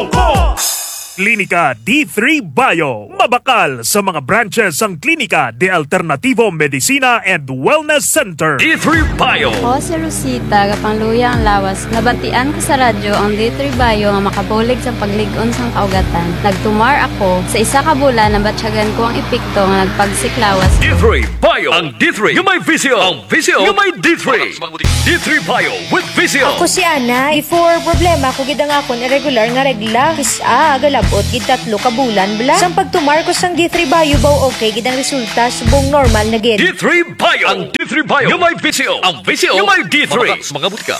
Klinika D3 Bio. Mabakal sa mga branches ang Klinika de Alternativo Medicina and Wellness Center. D3 Bio. Ako si Rosita, kapangluya ang lawas. Nabantian ko sa radyo ang D3 Bio nga makabulig sa paglig-on sang kaugatan. Nagtumar ako sa isa ka bulan na batsyagan ko ang epekto nga nagpagsiklawas. D3 Bio. Ang D3 yung may visio. Ang visio yung may D3. D3 Bio with visio. Ako si Ana. Before problema ko gid ang akon irregular nga regla. Kisa galabot gid 3 ka bulan bla. Sang pagtumar ko sang D3 Bio baw okay gid ang resulta subong normal na gid. D3 Bio. Ang D3 Bio yung may visio. Ang visio yung may D3. Mga butika.